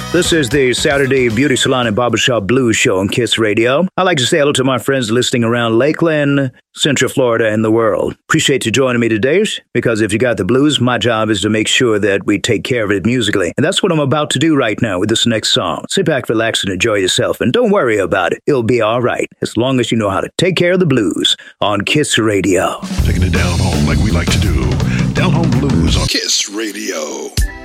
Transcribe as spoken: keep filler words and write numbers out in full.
This is the Saturday Beauty Salon and Barbershop Blues Show on Kiss Radio. I'd like to say hello to my friends listening around Lakeland, Central Florida, and the world. Appreciate you joining me today, because if you got the blues, my job is to make sure that we take care of it musically. And that's what I'm about to do right now with this next song. Sit back, relax, and enjoy yourself. And don't worry about it. It'll be all right, as long as you know how to take care of the blues on Kiss Radio. Taking it down home like we like to do. Down Home Blues on Kiss Radio.